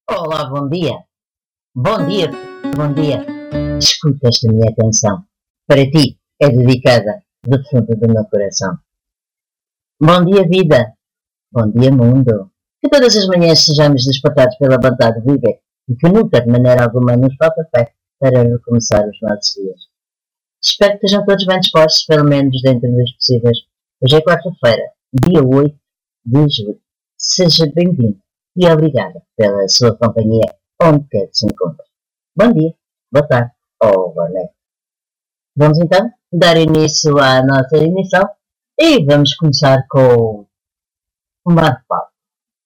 Olá, bom dia. Bom dia, bom dia. Escuta esta minha canção. Para ti é dedicada do fundo do meu coração. Bom dia, vida. Bom dia, mundo. Que todas as manhãs sejamos despertados pela vontade de viver e que nunca, de maneira alguma, nos falta fé para recomeçar os nossos dias. Espero que estejam todos bem dispostos, pelo menos dentro dos possíveis. Hoje é quarta-feira, dia 8 de julho. Seja bem-vindo e obrigada pela sua companhia, onde quer que se encontre. Bom dia, boa tarde ou boa noite. Vamos então dar início à nossa emissão e vamos começar com um bate-papo.